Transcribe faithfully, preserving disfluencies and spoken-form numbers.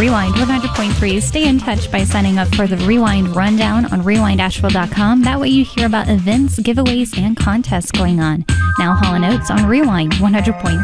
Rewind one hundred point three. Stay in touch by signing up for the Rewind Rundown on rewind asheville dot com. That way you hear about events, giveaways, and contests going on. Now Hall and Oates on Rewind one hundred point three.